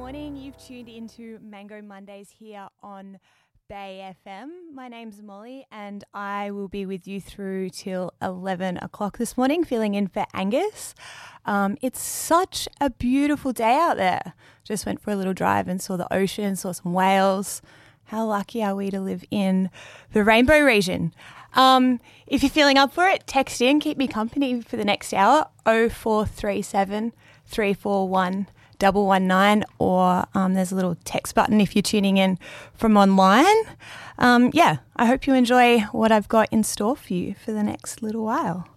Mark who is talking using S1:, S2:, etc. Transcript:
S1: morning. You've tuned into Mango Mondays here on Bay FM. My name's Molly and I will be with you through till 11 o'clock this morning, filling in for Angus. It's such a beautiful day out there. Just went for a little drive and saw the ocean, saw some whales. How lucky are we to live in the Rainbow region? If you're feeling up for it, text in, keep me company for the next hour, 0437 341 119, or there's a little text button if you're tuning in from online. I hope you enjoy what I've got in store for you for the next little while.